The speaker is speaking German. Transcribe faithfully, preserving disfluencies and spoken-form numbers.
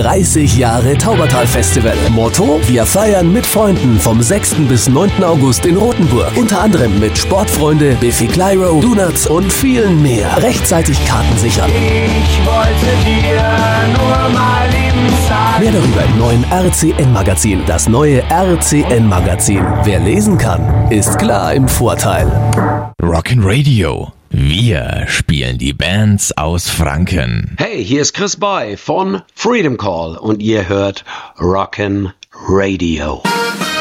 dreißig Jahre Taubertal-Festival. Motto: Wir feiern mit Freunden vom sechsten bis neunten August in Rothenburg. Unter anderem mit Sportfreunde, Biffy Clyro, Donuts und vielen mehr. Rechtzeitig Karten sichern. Ich wollte dir nur mal eben sagen. Mehr darüber im neuen R C N-Magazin. Das neue R C N-Magazin. Wer lesen kann, ist klar im Vorteil. Rockin' Radio. Wir spielen die Bands aus Franken. Hey, hier ist Chris Boy von Freedom Call und ihr hört Rockin' Radio.